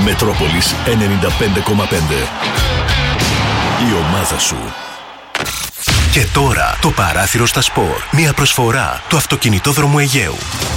Μετρόπολης 95,5. Η ομάδα σου. Και τώρα το παράθυρο στα σπορ. Μια προσφορά του Αυτοκινητόδρομου Αιγαίου.